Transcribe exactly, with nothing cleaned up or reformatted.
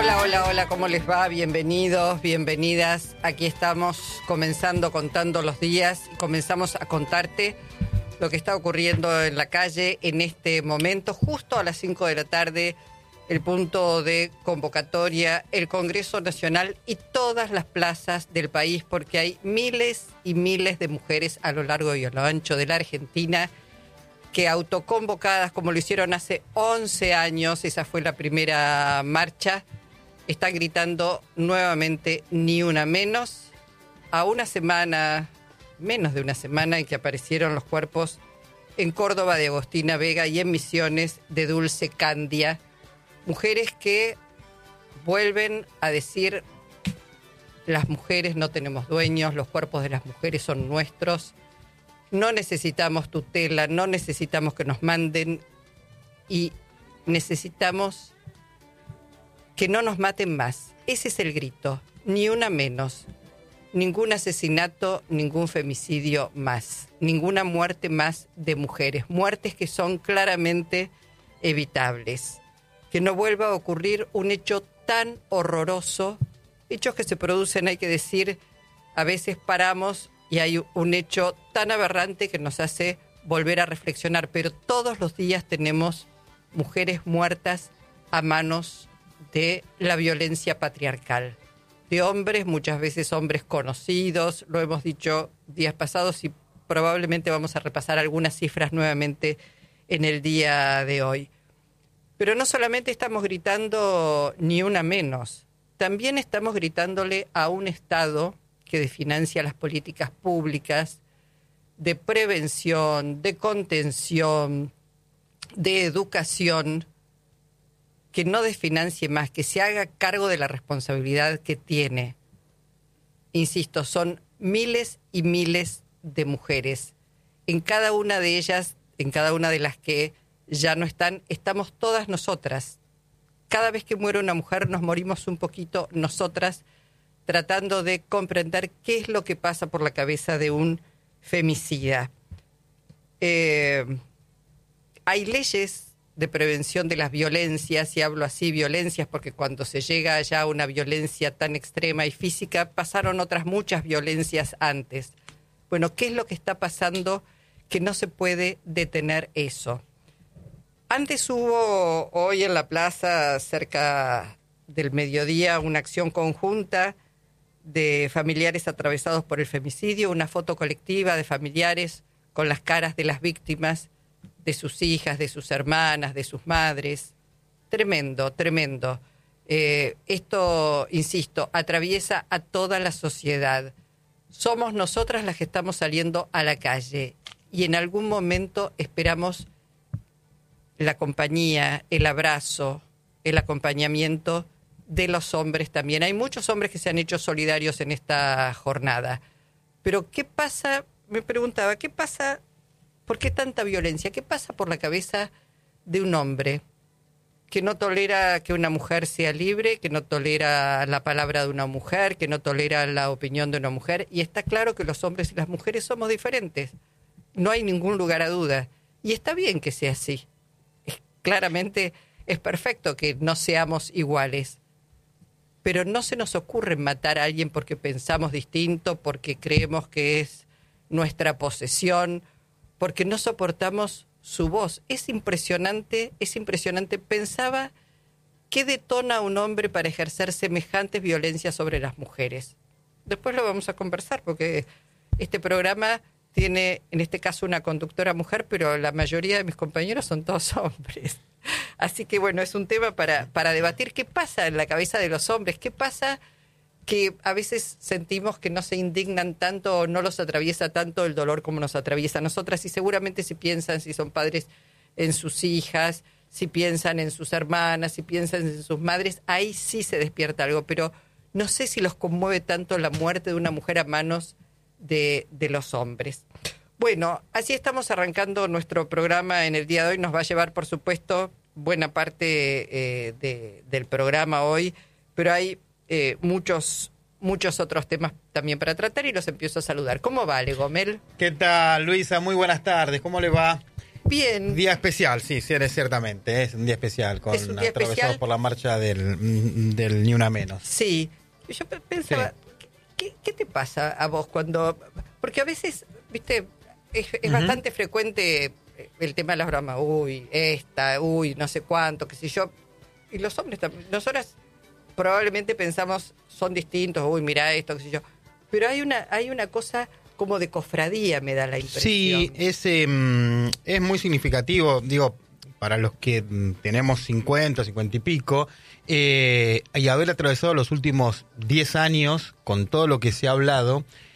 Hola, hola, hola, ¿cómo les va? Bienvenidos, bienvenidas. Aquí estamos comenzando, contando los días. Comenzamos a contarte lo que está ocurriendo en la calle en este momento, justo a las cinco de la tarde, el punto de convocatoria, el Congreso Nacional y todas las plazas del país, porque hay miles y miles de mujeres a lo largo y a lo ancho de la Argentina que autoconvocadas, como lo hicieron hace once años, esa fue la primera marcha, están gritando nuevamente ni una menos, a una semana, menos de una semana en que aparecieron los cuerpos en Córdoba de Agostina Vega y en Misiones de Dulce Candia, mujeres que vuelven a decir: las mujeres no tenemos dueños, los cuerpos de las mujeres son nuestros, no necesitamos tutela, no necesitamos que nos manden y necesitamos que no nos maten más. Ese es el grito, ni una menos, ningún asesinato, ningún femicidio más, ninguna muerte más de mujeres, muertes que son claramente evitables. Que no vuelva a ocurrir un hecho tan horroroso, hechos que se producen, hay que decir, a veces paramos y hay un hecho tan aberrante que nos hace volver a reflexionar, pero todos los días tenemos mujeres muertas a manos de la violencia patriarcal, de hombres, muchas veces hombres conocidos, lo hemos dicho días pasados y probablemente vamos a repasar algunas cifras nuevamente en el día de hoy. Pero no solamente estamos gritando ni una menos, también estamos gritándole a un Estado que desfinancia las políticas públicas de prevención, de contención, de educación, que no desfinancie más, que se haga cargo de la responsabilidad que tiene. Insisto, son miles y miles de mujeres. En cada una de ellas, en cada una de las que ya no están, estamos todas nosotras. Cada vez que muere una mujer nos morimos un poquito nosotras, tratando de comprender qué es lo que pasa por la cabeza de un femicida. Eh, hay leyes de prevención de las violencias, y hablo así, violencias, porque cuando se llega ya a una violencia tan extrema y física, pasaron otras muchas violencias antes. Bueno, ¿qué es lo que está pasando que no se puede detener eso? Antes hubo hoy en la plaza, cerca del mediodía, una acción conjunta de familiares atravesados por el femicidio, una foto colectiva de familiares con las caras de las víctimas, de sus hijas, de sus hermanas, de sus madres. Tremendo, tremendo. Eh, esto, insisto, atraviesa a toda la sociedad. Somos nosotras las que estamos saliendo a la calle y en algún momento esperamos la compañía, el abrazo, el acompañamiento de los hombres también. Hay muchos hombres que se han hecho solidarios en esta jornada. Pero ¿qué pasa? Me preguntaba, ¿qué pasa? ¿Por qué tanta violencia? ¿Qué pasa por la cabeza de un hombre que no tolera que una mujer sea libre, que no tolera la palabra de una mujer, que no tolera la opinión de una mujer? Y está claro que los hombres y las mujeres somos diferentes. No hay ningún lugar a duda. Y está bien que sea así. Es, claramente es perfecto que no seamos iguales. Pero no se nos ocurre matar a alguien porque pensamos distinto, porque creemos que es nuestra posesión, porque no soportamos su voz. Es impresionante, es impresionante. Pensaba, ¿qué detona a un hombre para ejercer semejantes violencias sobre las mujeres? Después lo vamos a conversar, porque este programa tiene, en este caso, una conductora mujer, pero la mayoría de mis compañeros son todos hombres. Así que, bueno, es un tema para, para debatir. ¿Qué pasa en la cabeza de los hombres? ¿Qué pasa que a veces sentimos que no se indignan tanto o no los atraviesa tanto el dolor como nos atraviesa a nosotras? Y seguramente si piensan, si son padres, en sus hijas, si piensan en sus hermanas, si piensan en sus madres, ahí sí se despierta algo. Pero no sé si los conmueve tanto la muerte de una mujer a manos de, de los hombres. Bueno, así estamos arrancando nuestro programa en el día de hoy. Nos va a llevar, por supuesto, buena parte eh, de, del programa hoy, pero hay eh, muchos, muchos otros temas también para tratar y los empiezo a saludar. ¿Cómo va, Ale Gomel? ¿Qué tal, Luisa? Muy buenas tardes. ¿Cómo le va? bien. Día especial, sí, sí, ciertamente. Es un día especial, con Es un día atravesado especial. por la marcha del, del Ni Una Menos. Sí. Yo pe- pensaba, Sí. ¿qué, ¿qué te pasa a vos cuando...? Porque a veces, viste, es, es Ujú. bastante frecuente el tema de las bromas. Uy, esta, uy, no sé cuánto, qué sé yo. Y los hombres también. Nosotras probablemente pensamos, son distintos, uy, mira esto, qué sé yo. Pero hay una, hay una cosa como de cofradía, me da la impresión. Sí, es, eh, es muy significativo, digo, para los que mm, tenemos cincuenta, cincuenta y pico, eh, y haber atravesado los últimos diez años con todo lo que se ha hablado,